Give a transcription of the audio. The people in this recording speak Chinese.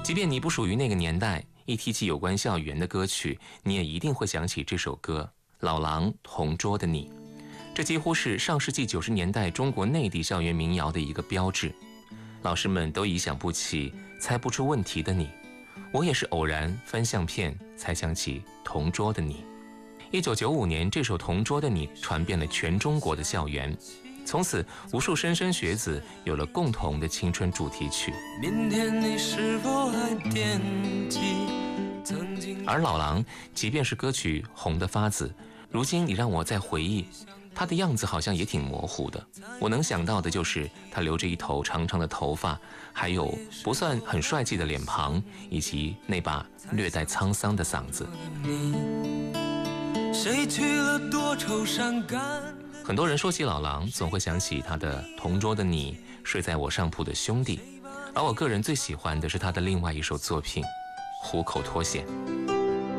即便你不属于那个年代，一提起有关校园的歌曲，你也一定会想起这首歌《老狼同桌的你》。这几乎是上世纪90年代中国内地校园民谣的一个标志。老师们都已想不起、猜不出问题的你，我也是偶然翻相片才想起同桌的你。1995年，这首《同桌的你》传遍了全中国的校园，从此无数莘莘学子有了共同的青春主题曲。 明天你是否还惦记曾经？ 而老狼，即便是歌曲红得发紫，如今你让我再回忆，他的样子好像也挺模糊的。我能想到的就是他留着一头长长的头发，还有不算很帅气的脸庞，以及那把略带沧桑的嗓子。 谁去了多愁善感？ 很多人说起老狼，总会想起他的《同桌的你》、睡在我上铺的兄弟，而我个人最喜欢的是他的另外一首作品《虎口脱险》。